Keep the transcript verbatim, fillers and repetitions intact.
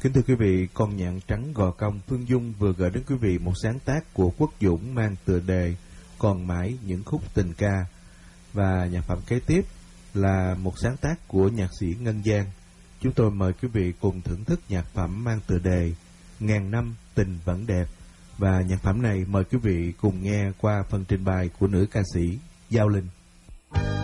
Kính thưa quý vị, con nhạn trắng gò công Phương Dung vừa gửi đến quý vị một sáng tác của Quốc Dũng mang tựa đề Còn mãi những khúc tình ca. Và nhạc phẩm kế tiếp là một sáng tác của nhạc sĩ Ngân Giang. Chúng tôi mời quý vị cùng thưởng thức nhạc phẩm mang tựa đề Ngàn năm tình vẫn đẹp. Và nhạc phẩm này mời quý vị cùng nghe qua phần trình bày của nữ ca sĩ Giao Linh.